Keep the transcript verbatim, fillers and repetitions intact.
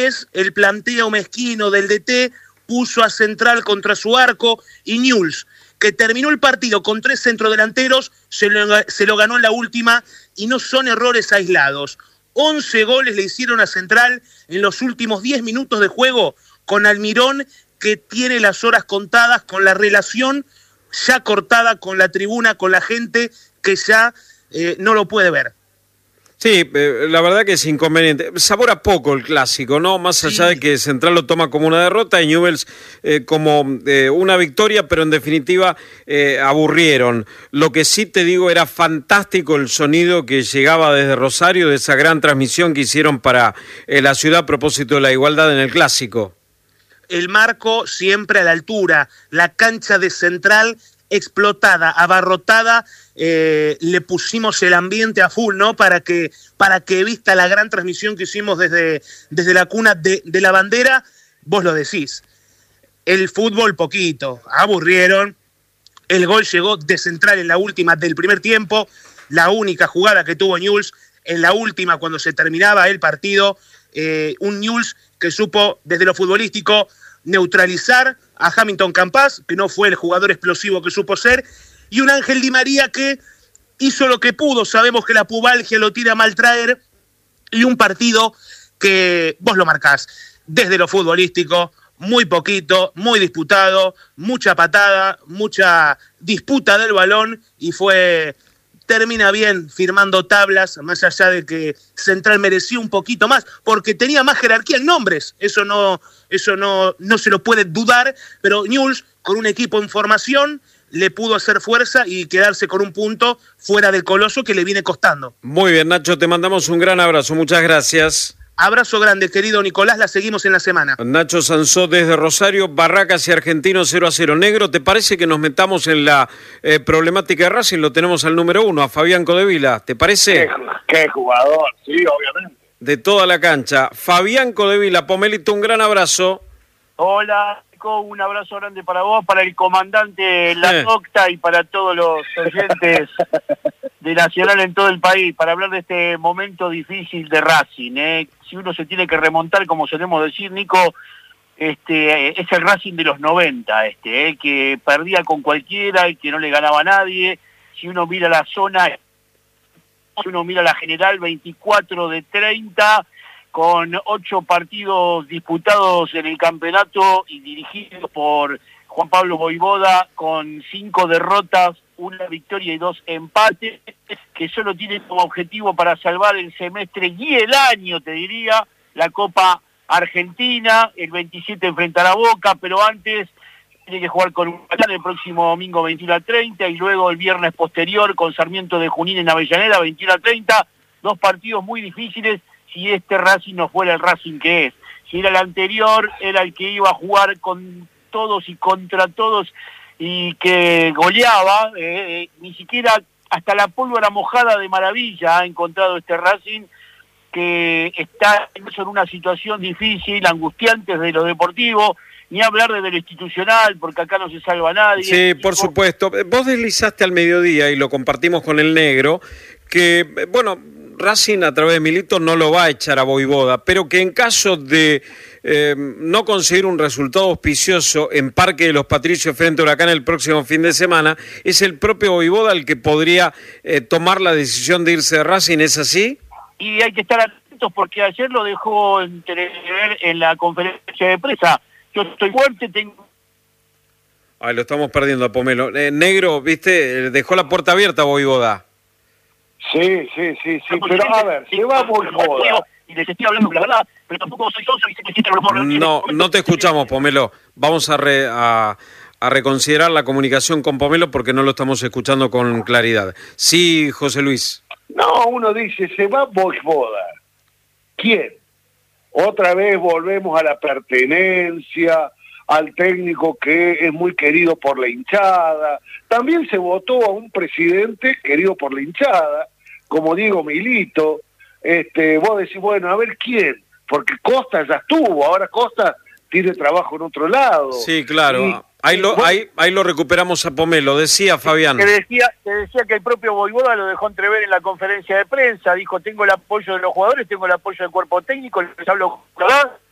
vez el planteo mezquino del D T puso a Central contra su arco y Newell's, que terminó el partido con tres centrodelanteros, se lo, se lo ganó en la última y no son errores aislados. once goles le hicieron a Central en los últimos diez minutos de juego con Almirón, que tiene las horas contadas, con la relación ya cortada con la tribuna, con la gente que ya eh, no lo puede ver. Sí, eh, la verdad que es inconveniente. Sabora poco el clásico, ¿no? Más allá sí. de que Central lo toma como una derrota y Newell's eh, como eh, una victoria, pero en definitiva eh, aburrieron. Lo que sí te digo, era fantástico el sonido que llegaba desde Rosario, de esa gran transmisión que hicieron para eh, la ciudad a propósito de la igualdad en el clásico. El marco siempre a la altura, la cancha de Central explotada, abarrotada, eh, le pusimos el ambiente a full, ¿no? Para que, para que vista la gran transmisión que hicimos desde, desde la cuna de, de la bandera. Vos lo decís, el fútbol poquito, aburrieron, el gol llegó de Central en la última del primer tiempo, la única jugada que tuvo Newell's en la última cuando se terminaba el partido, eh, un Newell's que supo desde lo futbolístico neutralizar a Hamilton Campas, que no fue el jugador explosivo que supo ser, y un Ángel Di María que hizo lo que pudo. Sabemos que la pubalgia lo tira a mal traer, y un partido que vos lo marcás desde lo futbolístico, muy poquito, muy disputado, mucha patada, mucha disputa del balón, y fue... termina bien firmando tablas, más allá de que Central mereció un poquito más, porque tenía más jerarquía en nombres, eso no, eso no, no se lo puede dudar, pero Newell's, con un equipo en formación, le pudo hacer fuerza y quedarse con un punto fuera del Coloso que le viene costando. Muy bien, Nacho, te mandamos un gran abrazo, muchas gracias. Abrazo grande, querido Nicolás, la seguimos en la semana. Nacho Sansó desde Rosario, Barracas y Argentino cero a cero. Negro, ¿te parece que nos metamos en la eh, problemática de Racing? Lo tenemos al número uno, a Fabián Codevila, ¿te parece? Qué, qué jugador, sí, obviamente. De toda la cancha. Fabián Codevila, Pomelito, un gran abrazo. Hola, Nico, un abrazo grande para vos, para el comandante La Octa eh. y para todos los oyentes de Nacional en todo el país, para hablar de este momento difícil de Racing, ¿eh? Si uno se tiene que remontar, como solemos decir, Nico, este es el Racing de los noventa, este, ¿eh? Que perdía con cualquiera y que no le ganaba a nadie. Si uno mira la zona, si uno mira la general, veinticuatro de treinta, con ocho partidos disputados en el campeonato y dirigidos por Juan Pablo Voivoda, con cinco derrotas, una victoria y dos empates, que solo tiene como objetivo para salvar el semestre y el año, te diría, la Copa Argentina. El veintisiete enfrentará a Boca, pero antes tiene que jugar con Huracán el próximo domingo veintiuno a treinta, y luego el viernes posterior con Sarmiento de Junín en Avellaneda veintiuno a treinta, dos partidos muy difíciles si este Racing no fuera el Racing que es. Si era el anterior, era el que iba a jugar con todos y contra todos, y que goleaba, eh, eh, ni siquiera hasta la pólvora mojada de maravilla ha encontrado este Racing, que está en una situación difícil, angustiante desde lo deportivo, ni hablar desde lo institucional, porque acá no se salva nadie. Sí, por supuesto. Vos deslizaste al mediodía, y lo compartimos con el Negro, que, bueno, Racing a través de Milito no lo va a echar a Voivoda, pero que en caso de eh, no conseguir un resultado auspicioso en Parque de los Patricios frente a Huracán el próximo fin de semana, es el propio Voivoda el que podría eh, tomar la decisión de irse de Racing, ¿es así? Y hay que estar atentos, porque ayer lo dejó entrever en la conferencia de prensa. Yo estoy fuerte, tengo... Ay, lo estamos perdiendo a Pomelo. Eh, Negro, viste, dejó la puerta abierta a Voivoda. Sí, sí, sí, sí, pero a ver, se va Voivoda. Y les estoy hablando la verdad, pero tampoco soy socio y sé que siempre lo puedo reunir. No, no te escuchamos, Pomelo. Vamos a, re, a, a reconsiderar la comunicación con Pomelo porque no lo estamos escuchando con claridad. Sí, José Luis. No, uno dice, se va Voivoda. ¿Quién? Otra vez volvemos a la pertenencia, al técnico que es muy querido por la hinchada. También se votó a un presidente querido por la hinchada, como Diego Milito. Este, vos decís, bueno, a ver quién, porque Costa ya estuvo, ahora Costa tiene trabajo en otro lado. Sí, claro. Y, ahí, lo, bueno, ahí, ahí lo recuperamos a Pomelo, decía Fabián. Te decía, te decía que el propio Voivoda lo dejó entrever en la conferencia de prensa, dijo, tengo el apoyo de los jugadores, tengo el apoyo del cuerpo técnico, les hablo,